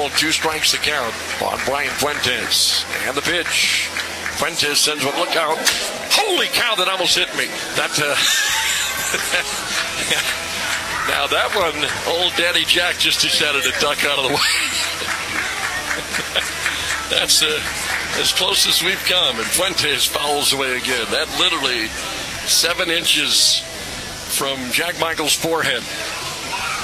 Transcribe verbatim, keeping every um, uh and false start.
two strikes to count on Brian Fuentes. And the pitch. Fuentes sends one, look out. Holy cow, that almost hit me. That, uh, now that one, old Daddy Jack just decided to duck out of the way. That's uh, as close as we've come, and Fuentes fouls away again. That literally seven inches from Jack Michael's forehead.